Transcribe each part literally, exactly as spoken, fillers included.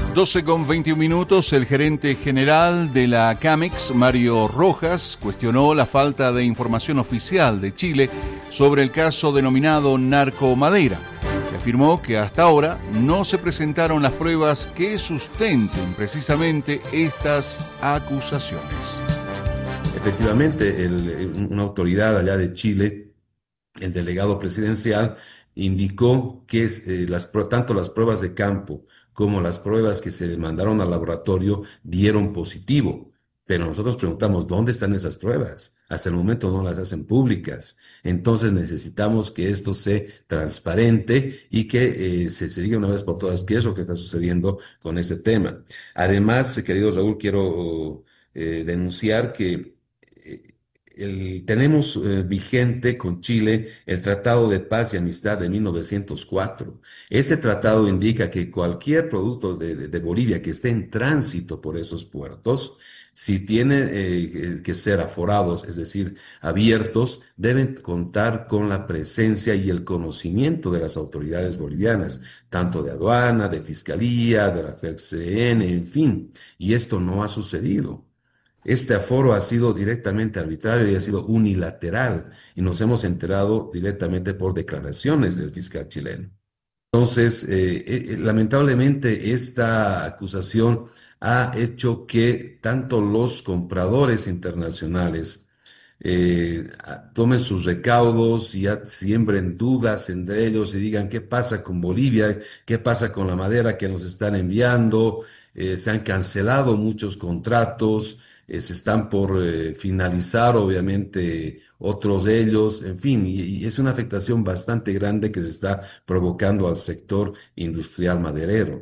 doce con veintiún minutos, el gerente general de la Camex, Mario Rojas, cuestionó la falta de información oficial de Chile sobre el caso denominado Narcomadeira. Afirmó que hasta ahora no se presentaron las pruebas que sustenten precisamente estas acusaciones. Efectivamente, el, una autoridad allá de Chile, el delegado presidencial, indicó que eh, las, tanto las pruebas de campo como las pruebas que se mandaron al laboratorio dieron positivo. Pero nosotros preguntamos, ¿dónde están esas pruebas? Hasta el momento no las hacen públicas. Entonces necesitamos que esto sea transparente y que eh, se, se diga una vez por todas qué es lo que está sucediendo con ese tema. Además, querido Raúl, quiero eh, denunciar que eh, el, tenemos eh, vigente con Chile el Tratado de Paz y Amistad de mil novecientos cuatro. Ese tratado indica que cualquier producto de, de, de Bolivia que esté en tránsito por esos puertos, si tiene eh, que ser aforados, es decir, abiertos, deben contar con la presencia y el conocimiento de las autoridades bolivianas, tanto de aduana, de fiscalía, de la F E C C N, en fin, y esto no ha sucedido. Este aforo ha sido directamente arbitrario y ha sido unilateral, y nos hemos enterado directamente por declaraciones del fiscal chileno. Entonces, eh, eh, lamentablemente, esta acusación ha hecho que tanto los compradores internacionales eh, tomen sus recaudos y ya siembren dudas entre ellos y digan qué pasa con Bolivia, qué pasa con la madera que nos están enviando. Eh, se han cancelado muchos contratos, eh, se están por eh, finalizar obviamente otros de ellos, en fin, y, y es una afectación bastante grande que se está provocando al sector industrial maderero.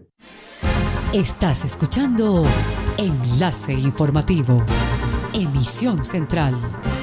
Estás escuchando Enlace Informativo, emisión central.